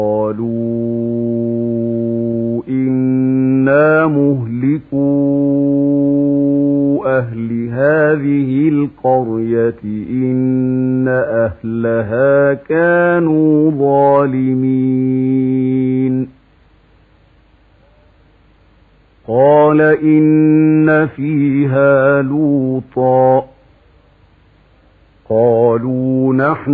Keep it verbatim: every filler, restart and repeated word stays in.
قالوا إنا مهلكو أهل هذه القرية إن أهلها كانوا ظالمين قال إن فيها لوطا قالوا نحن